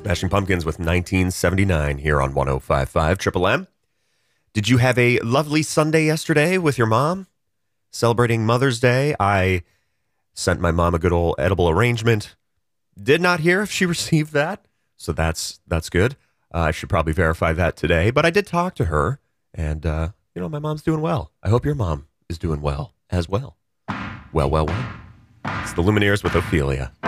Smashing Pumpkins with 1979 here on 105.5 Triple M. Did you have a lovely Sunday yesterday with your mom? Celebrating Mother's Day. I sent my mom a good old edible arrangement. Did not hear if she received that, so that's good. I should probably verify that today, but I did talk to her, and, my mom's doing well. I hope your mom is doing well as well. Well. It's the Lumineers with Ophelia.